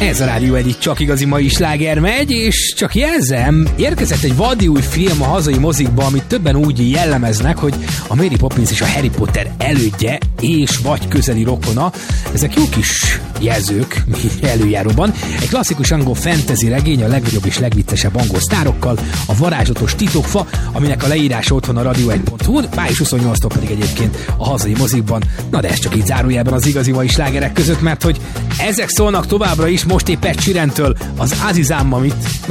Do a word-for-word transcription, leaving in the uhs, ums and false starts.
Ez a Rádió egyik csak igazi mai sláger megy, és csak jelzem, érkezett egy vadi új film a hazai mozikba, amit többen úgy jellemeznek, hogy a Mary Poppins és a Harry Potter elődje és vagy közeli rokona. Ezek jó kis jelzők előjáróban. Egy klasszikus angol fantasy regény a legnagyobb és legviccesebb angol sztárokkal, a varázslatos titokfa, aminek a leírása otthon a radio egy pont hu, május huszonnyolcadikától pedig egyébként a hazai mozikban. Na de ez csak így zárójelben az igazi mai slágerek között, mert hogy ezek szólnak továbbra is, most épp egy Csirentől, az Aziz Ammamit.